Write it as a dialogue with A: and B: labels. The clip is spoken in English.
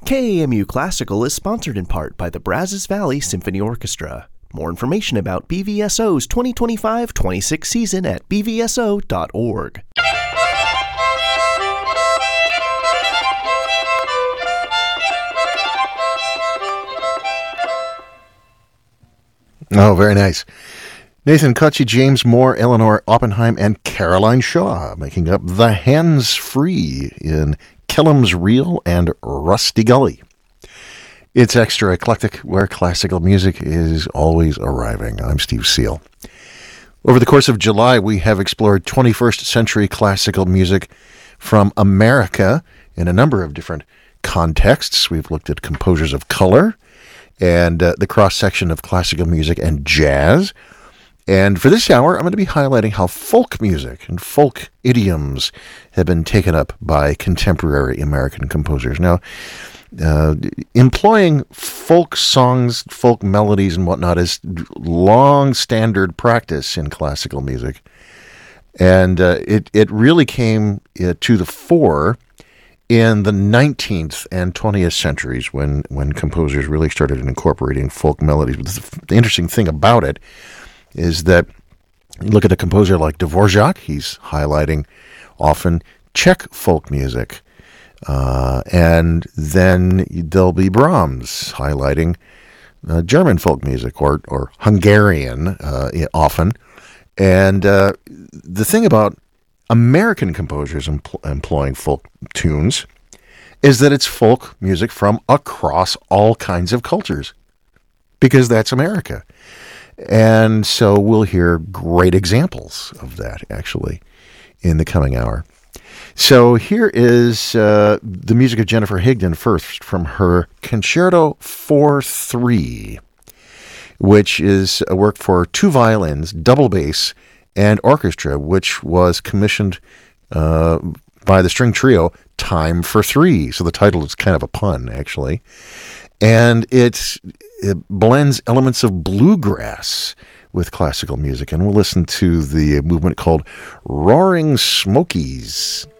A: KAMU Classical is sponsored in part by the Brazos Valley Symphony Orchestra. More information about BVSO's 2025-26 season at bvso.org.
B: Oh, very nice. Nathan Kutche, James Moore, Eleanor Oppenheim, and Caroline Shaw making up The Hands Free in Killam's Reel and Rusty Gully. It's extra eclectic, where classical music is always arriving. I'm Steve Seal. Over the course of July, we have explored 21st century classical music from America in a number of different contexts. We've looked at composers of color and the cross-section of classical music and jazz. And for this hour, I'm going to be highlighting how folk music and folk idioms have been taken up by contemporary American composers. Now, employing folk songs, folk melodies, and whatnot is long standard practice in classical music. And it really came to the fore in the 19th and 20th centuries when composers really started incorporating folk melodies. But the interesting thing about it is that you look at a composer like Dvorak, he's highlighting often Czech folk music. And then there'll be Brahms highlighting German folk music or Hungarian often. And the thing about American composers employing folk tunes is that it's folk music from across all kinds of cultures, because that's America. And so we'll hear great examples of that, actually, in the coming hour. So here is the music of Jennifer Higdon first from her Concerto for Three, which is a work for two violins, double bass, and orchestra, which was commissioned by the string trio Time for Three. So the title is kind of a pun, actually. And it blends elements of bluegrass with classical music. And we'll listen to the movement called Roaring Smokies.